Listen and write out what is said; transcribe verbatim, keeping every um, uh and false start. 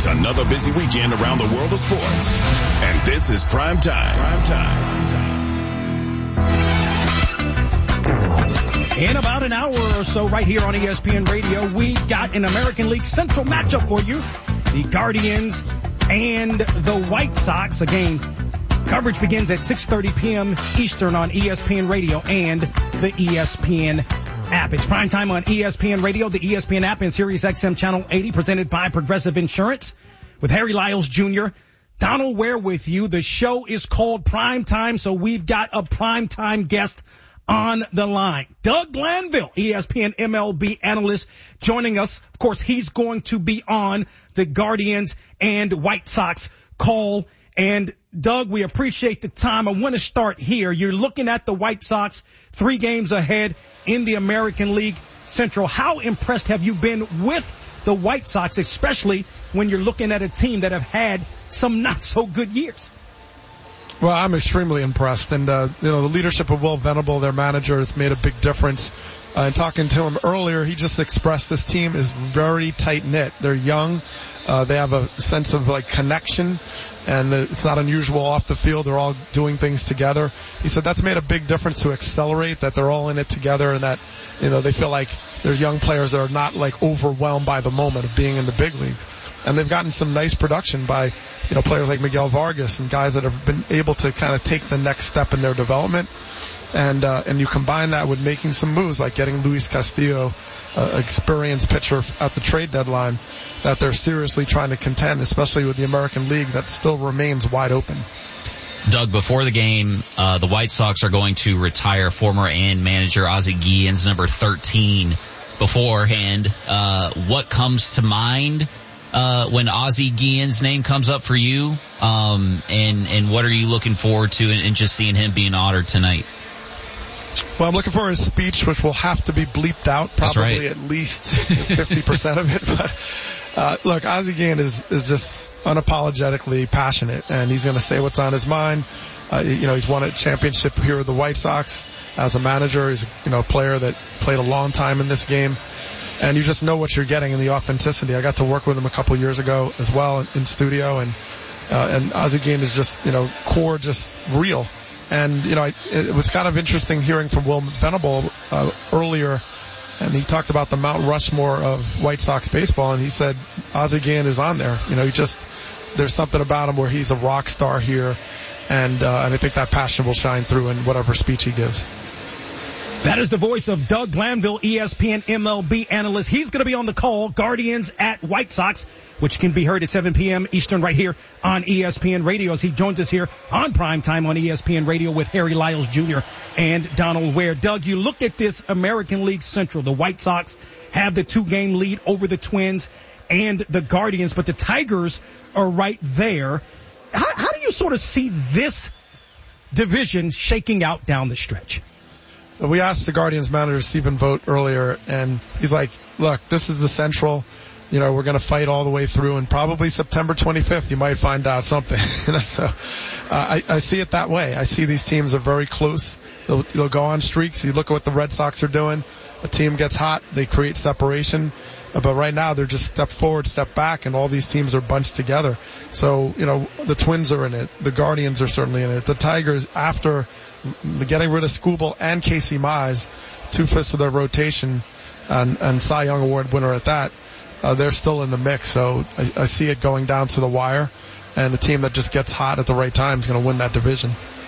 It's another busy weekend around the world of sports. And this is Prime Time. Prime Time. In about an hour or so right here on E S P N Radio, we've got an American League Central matchup for you. The Guardians and the White Sox. Again, coverage begins at six thirty p.m. Eastern on E S P N Radio and the E S P N app. It's Prime Time on E S P N Radio, the E S P N app, and Sirius X M Channel eighty, presented by Progressive Insurance with Harry Lyles Junior Donald Ware with you. The show is called Prime Time, so we've got a Prime Time guest on the line. Doug Glanville, E S P N M L B analyst, joining us. Of course, he's going to be on the Guardians and White Sox call. And Doug, we appreciate the time. I want to start here. You're looking at the White Sox three games ahead in the American League Central. How impressed have you been with the White Sox, especially when you're looking at a team that have had some not so good years? Well, I'm extremely impressed. And, uh, you know, the leadership of Will Venable, their manager, has made a big difference. Uh, and talking to him earlier, he just expressed this team is very tight-knit. They're young. Uh, they have a sense of, like, connection. And it's not unusual off the field. They're all doing things together. He said that's made a big difference to accelerate, that they're all in it together, and that, you know, they feel like there's young players that are not, like, overwhelmed by the moment of being in the big leagues. And they've gotten some nice production by, you know, players like Miguel Vargas and guys that have been able to kind of take the next step in their development. And, uh, and you combine that with making some moves, like getting Luis Castillo, uh, experienced pitcher at the trade deadline, that they're seriously trying to contend, especially with the American League that still remains wide open. Doug, before the game, uh, the White Sox are going to retire former A N manager Ozzie Guillen's number thirteen beforehand. Uh, what comes to mind Uh, when Ozzie Guillen's name comes up for you, um, and, and what are you looking forward to in, in just seeing him being honored tonight? Well, I'm looking for his speech, which will have to be bleeped out, probably right. At least fifty percent of it. But, uh, look, Ozzie Guillen is, is just unapologetically passionate, and he's going to say what's on his mind. Uh, you know, he's won a championship here with the White Sox as a manager. He's, you know, a player that played a long time in this game. And you just know what you're getting in the authenticity. I got to work with him a couple years ago as well in, in studio, and uh, and Ozzie Guillen is just, you know, core, just real. And, you know, I, it was kind of interesting hearing from Will Venable uh, earlier, and he talked about the Mount Rushmore of White Sox baseball, and he said Ozzie Guillen is on there. You know, he just, there's something about him where he's a rock star here, and uh, and I think that passion will shine through in whatever speech he gives. That is the voice of Doug Glanville, E S P N M L B analyst. He's going to be on the call, Guardians at White Sox, which can be heard at seven p.m. Eastern right here on E S P N Radio, as he joins us here on Prime Time on E S P N Radio with Harry Lyles Junior and Donald Ware. Doug, you look at this American League Central. The White Sox have the two-game lead over the Twins and the Guardians, but the Tigers are right there. How, how do you sort of see this division shaking out down the stretch? We asked the Guardians manager, Stephen Vogt, earlier, and he's like, look, this is the Central. You know, we're going to fight all the way through, and probably September twenty-fifth you might find out something. so uh, I, I see it that way. I see these teams are very close. They'll, they'll go on streaks. You look at what the Red Sox are doing. A team gets hot. They create separation. But right now, they're just step forward, step back, and all these teams are bunched together. So, you know, the Twins are in it. The Guardians are certainly in it. The Tigers, after getting rid of Skubal and Casey Mize, two-fifths of their rotation, and, and Cy Young Award winner at that, uh, they're still in the mix. So I, I see it going down to the wire, and the team that just gets hot at the right time is going to win that division.